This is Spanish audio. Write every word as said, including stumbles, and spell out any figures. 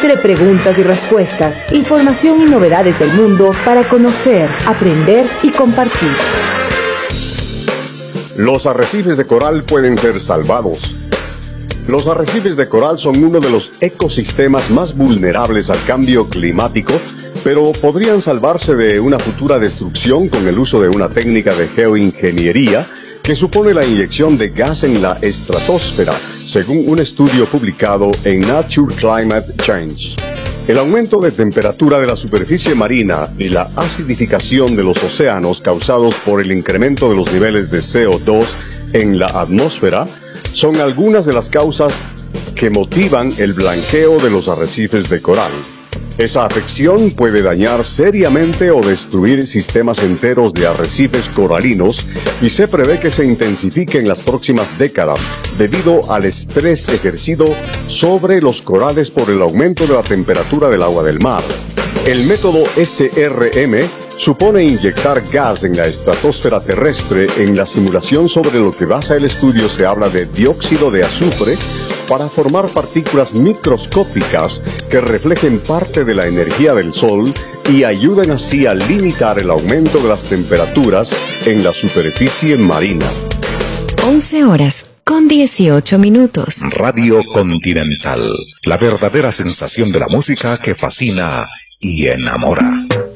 Entre preguntas y respuestas, información y novedades del mundo para conocer, aprender y compartir. Los arrecifes de coral pueden ser salvados. Los arrecifes de coral son uno de los ecosistemas más vulnerables al cambio climático, pero podrían salvarse de una futura destrucción con el uso de una técnica de geoingeniería que supone la inyección de gas en la estratosfera, según un estudio publicado en Nature Climate Change. El aumento de temperatura de la superficie marina y la acidificación de los océanos causados por el incremento de los niveles de C O dos en la atmósfera son algunas de las causas que motivan el blanqueo de los arrecifes de coral. Esa afección puede dañar seriamente o destruir sistemas enteros de arrecifes coralinos y se prevé que se intensifique en las próximas décadas debido al estrés ejercido sobre los corales por el aumento de la temperatura del agua del mar. El método S R M supone inyectar gas en la estratosfera terrestre. En la simulación sobre lo que basa el estudio se habla de dióxido de azufre para formar partículas microscópicas que reflejen parte de la energía del Sol y ayuden así a limitar el aumento de las temperaturas en la superficie marina. once horas con dieciocho minutos. Radio Continental, la verdadera sensación de la música que fascina y enamora.